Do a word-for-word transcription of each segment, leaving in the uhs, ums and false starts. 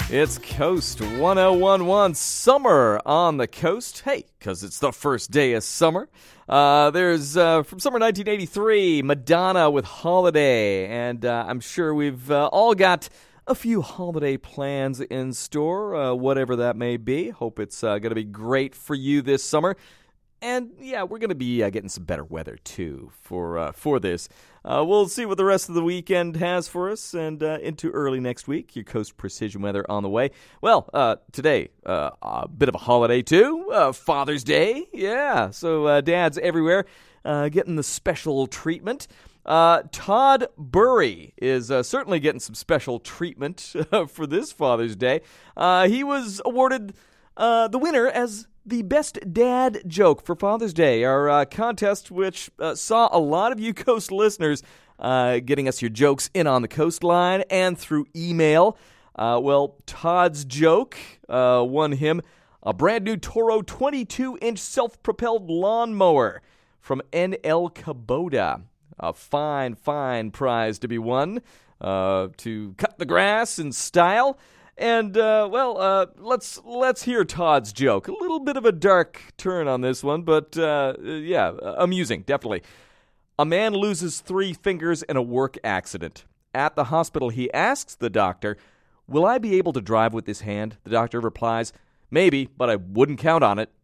It's Coast one oh one point one, Summer on the Coast. Hey, because it's the first day of summer. Uh, there's, uh, from summer nineteen eighty-three, Madonna with Holiday. And uh, I'm sure we've uh, all got a few holiday plans in store, uh, whatever that may be. Hope it's uh, going to be great for you this summer. And, yeah, we're going to be uh, getting some better weather, too, for uh, for this. Uh, we'll see what the rest of the weekend has for us, and uh, into early next week, your Coast Precision weather on the way. Well, uh, today, uh, a bit of a holiday, too. Uh, Father's Day, yeah. So uh, dads everywhere uh, getting the special treatment. Uh, Todd Burry is uh, certainly getting some special treatment uh, for this Father's Day. Uh, he was awarded uh, the winner as the best dad joke for Father's Day, our uh, contest, which uh, saw a lot of you Coast listeners uh, getting us your jokes in on the coastline and through email. Uh, well, Todd's joke uh, won him a brand new Toro twenty-two inch self-propelled lawnmower from N L Kubota. A fine, fine prize to be won uh, to cut the grass in style. And, uh, well, uh, let's let's hear Todd's joke. A little bit of a dark turn on this one, but, uh, yeah, amusing, definitely. A man loses three fingers in a work accident. At the hospital, he asks the doctor, "Will I be able to drive with this hand?" The doctor replies, "Maybe, but I wouldn't count on it."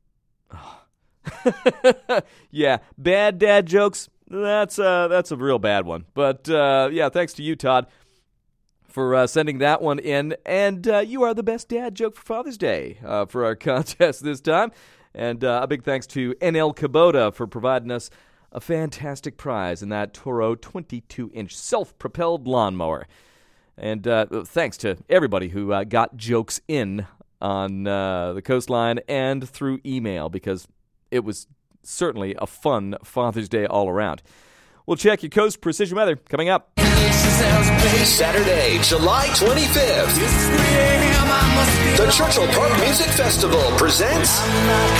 Yeah, bad dad jokes, that's, uh, that's a real bad one. But, uh, yeah, thanks to you, Todd, for uh, sending that one in. And uh, you are the best dad joke for Father's Day uh, for our contest this time. And uh, a big thanks to N L Kubota for providing us a fantastic prize in that Toro twenty-two inch self-propelled lawnmower. And uh, thanks to everybody who uh, got jokes in on uh, the coastline and through email, because it was certainly a fun Father's Day all around. We'll check your Coast Precision weather coming up. Saturday, July twenty-fifth. The Churchill Park Music Festival presents